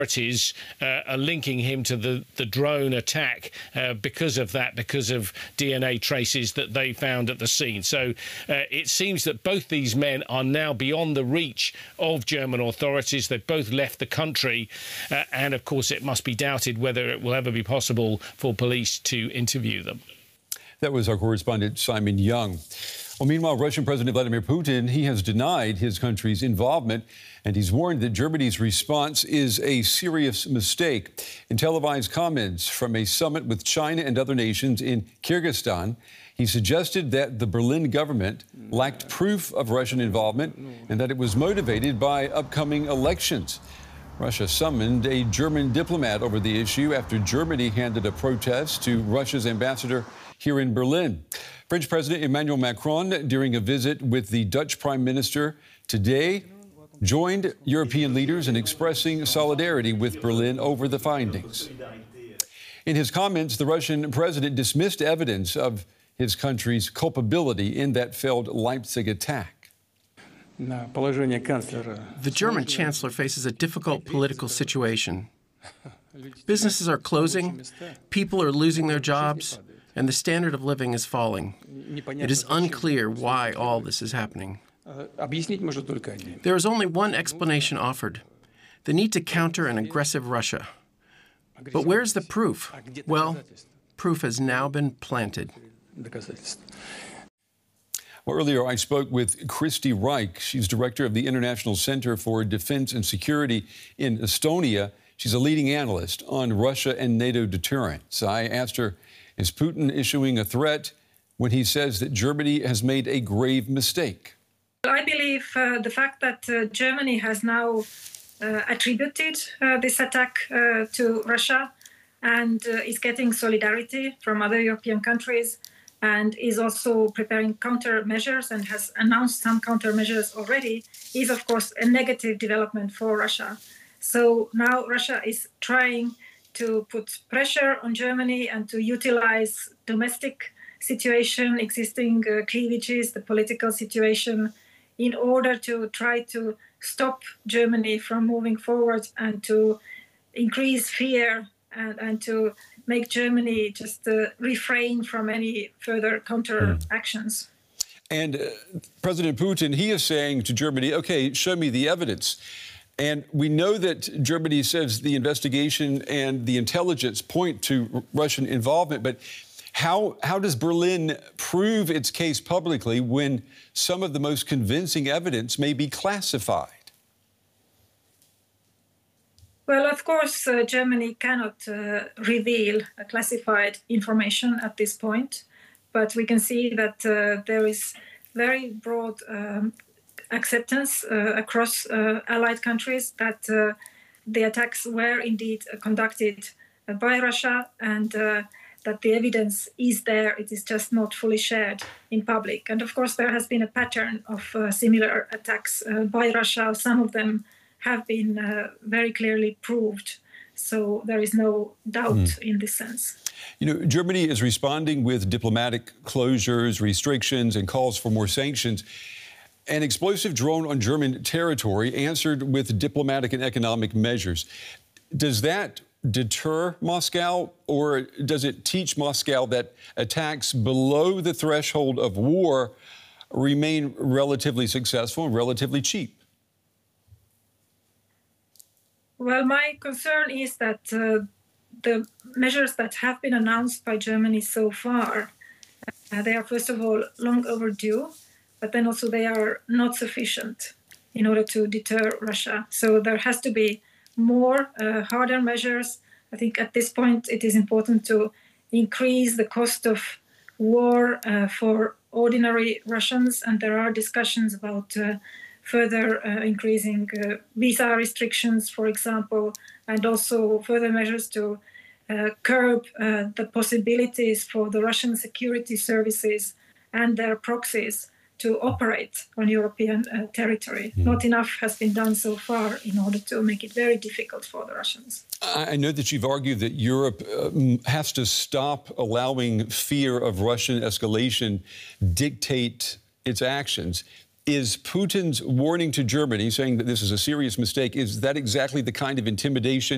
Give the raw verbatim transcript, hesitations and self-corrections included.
authorities uh, are linking him to the, the drone attack uh, because of that, because of D N A traces that they found at the scene. So uh, it seems that both these men are now beyond the reach of German authorities. They've both left the country. Uh, and, of course, it must be doubted whether it will ever be possible for police to interview them. That was our correspondent, Simon Young. Well, meanwhile, Russian President Vladimir Putin, he has denied his country's involvement, and he's warned that Germany's response is a serious mistake. In televised comments from a summit with China and other nations in Kyrgyzstan, he suggested that the Berlin government lacked proof of Russian involvement and that it was motivated by upcoming elections. Russia summoned a German diplomat over the issue after Germany handed a protest to Russia's ambassador here in Berlin. French President Emmanuel Macron, during a visit with the Dutch Prime Minister today, joined European leaders in expressing solidarity with Berlin over the findings. In his comments, the Russian president dismissed evidence of his country's culpability in that failed Leipzig attack. The German chancellor faces a difficult political situation. Businesses are closing, people are losing their jobs, and the standard of living is falling. It is unclear why all this is happening. There is only one explanation offered: the need to counter an aggressive Russia. But where's the proof? Well, proof has now been planted. Well, earlier I spoke with Kristi Reich. She's director of the International Center for Defense and Security in Estonia. She's a leading analyst on Russia and NATO deterrence. I asked her, is Putin issuing a threat when he says that Germany has made a grave mistake? I believe uh, the fact that uh, Germany has now uh, attributed uh, this attack uh, to Russia and uh, is getting solidarity from other European countries and is also preparing countermeasures and has announced some countermeasures already, is of course a negative development for Russia. So now Russia is trying to put pressure on Germany and to utilize domestic situation, existing uh, cleavages, the political situation, in order to try to stop Germany from moving forward and to increase fear and, and to make Germany just uh, refrain from any further counter actions. And uh, President Putin, he is saying to Germany, okay, show me the evidence. And we know that Germany says the investigation and the intelligence point to Russian involvement, but how, how does Berlin prove its case publicly when some of the most convincing evidence may be classified? Well, of course, uh, Germany cannot uh, reveal uh, classified information at this point, but we can see that uh, there is very broad um, acceptance uh, across uh, allied countries that uh, the attacks were indeed uh, conducted uh, by Russia and uh, that the evidence is there. It is just not fully shared in public. And of course, there has been a pattern of uh, similar attacks uh, by Russia. Some of them have been uh, very clearly proved. So there is no doubt mm. in this sense. You know, Germany is responding with diplomatic closures, restrictions, and calls for more sanctions. An explosive drone on German territory answered with diplomatic and economic measures. Does that deter Moscow, or does it teach Moscow that attacks below the threshold of war remain relatively successful and relatively cheap? Well, my concern is that uh, the measures that have been announced by Germany so far, uh, they are, first of all, long overdue, but then also they are not sufficient in order to deter Russia. So there has to be more uh, harder measures. I think at this point it is important to increase the cost of war uh, for ordinary Russians, and there are discussions about uh, further uh, increasing uh, visa restrictions, for example, and also further measures to uh, curb uh, the possibilities for the Russian security services and their proxies to operate on European uh, territory. Mm. Not enough has been done so far in order to make it very difficult for the Russians. I know that you've argued that Europe uh, has to stop allowing fear of Russian escalation dictate its actions. Is Putin's warning to Germany, saying that this is a serious mistake, is that exactly the kind of intimidation